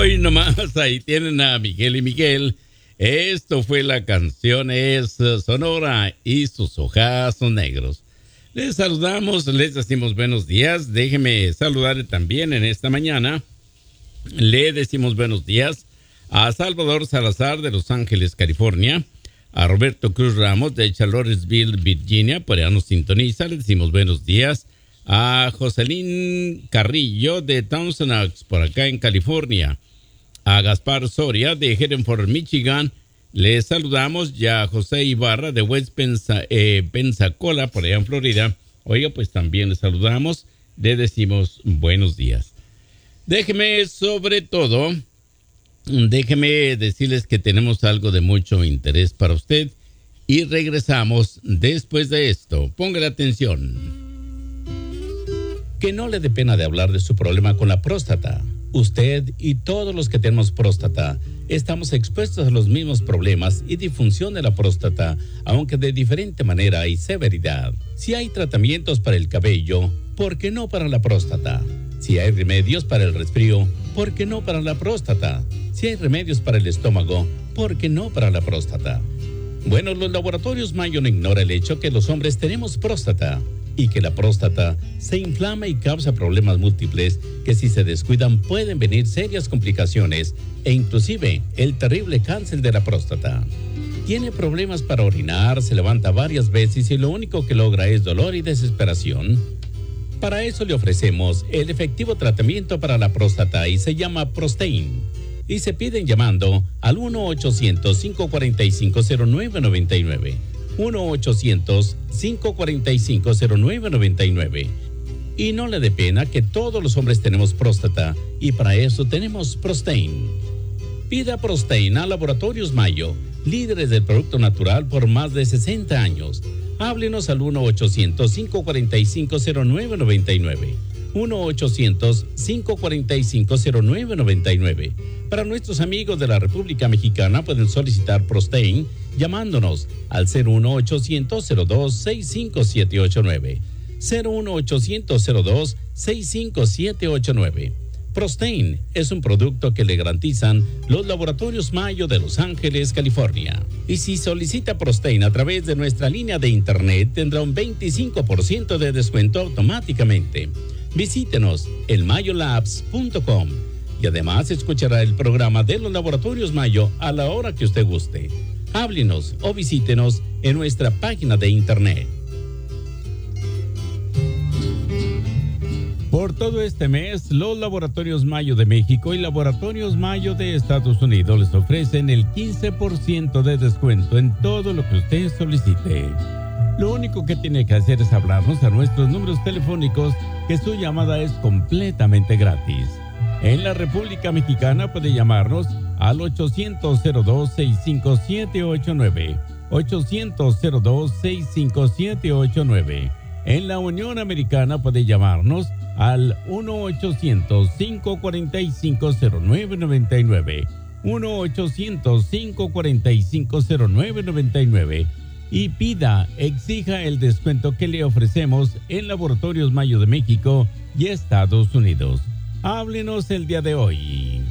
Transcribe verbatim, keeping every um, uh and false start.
Hoy nomás, ahí tienen a Miguel y Miguel. Esto fue la canción es Sonora y sus ojazos negros. Les saludamos, les decimos buenos días. Déjeme saludarle también en esta mañana. Le decimos buenos días a Salvador Salazar de Los Ángeles, California. A Roberto Cruz Ramos de Charlottesville, Virginia, por allá nos sintoniza. Le decimos buenos días a Jocelyn Carrillo de Thousand Oaks, por acá en California. A Gaspar Soria de Hereford, Michigan, les saludamos. Ya a José Ibarra de West Pensa, eh, Pensacola, por allá en Florida. Oiga, pues también les saludamos, le decimos buenos días. Déjeme, sobre todo, déjeme decirles que tenemos algo de mucho interés para usted y regresamos después de esto. Póngale atención. Que no le dé pena de hablar de su problema con la próstata. Usted y todos los que tenemos próstata estamos expuestos a los mismos problemas y disfunción de la próstata, aunque de diferente manera y severidad. Si hay tratamientos para el cabello, ¿por qué no para la próstata? Si hay remedios para el resfrío, ¿por qué no para la próstata? Si hay remedios para el estómago, ¿por qué no para la próstata? Bueno, los laboratorios Mayo no ignora el hecho que los hombres tenemos próstata y que la próstata se inflama y causa problemas múltiples que si se descuidan pueden venir serias complicaciones e inclusive el terrible cáncer de la próstata. Tiene problemas para orinar, se levanta varias veces y lo único que logra es dolor y desesperación. Para eso le ofrecemos el efectivo tratamiento para la próstata y se llama Prostain. Y se piden llamando al uno ochocientos, cinco cuatro cinco, cero nueve nueve nueve. uno ochocientos, cinco cuatro cinco, cero nueve nueve nueve. Y no le dé pena que todos los hombres tenemos próstata y para eso tenemos Prostain. Pida Prostain a Laboratorios Mayo, líderes del producto natural por más de sesenta años. Háblenos al uno ochocientos, cinco cuatro cinco, cero nueve nueve nueve. uno ochocientos, cinco cuatro cinco, cero nueve nueve nueve. Para nuestros amigos de la República Mexicana pueden solicitar Prostain llamándonos al cero uno ochocientos, cero dos, seis cinco siete ocho nueve. cero uno ochocientos, cero dos, seis cinco siete ocho nueve. Prostain es un producto que le garantizan los laboratorios Mayo de Los Ángeles, California. Y si solicita Prostain a través de nuestra línea de internet, tendrá un veinticinco por ciento de descuento automáticamente. Visítenos en mayo labs punto com y además escuchará el programa de los laboratorios Mayo a la hora que usted guste. Háblenos o visítenos en nuestra página de internet. Por todo este mes, los Laboratorios Mayo de México y Laboratorios Mayo de Estados Unidos les ofrecen el quince por ciento de descuento en todo lo que usted solicite. Lo único que tiene que hacer es hablarnos a nuestros números telefónicos, que su llamada es completamente gratis. En la República Mexicana puede llamarnos al ochocientos, cero dos, seis cinco siete ocho nueve. ochocientos, cero dos, seis cinco siete ocho nueve. En la Unión Americana puede llamarnos al uno ochocientos, cinco cuatro cinco, cero nueve nueve nueve. uno ochocientos, cinco cuatro cinco, cero nueve nueve nueve. Y pida, exija el descuento que le ofrecemos en Laboratorios Mayo de México y Estados Unidos. Háblenos el día de hoy.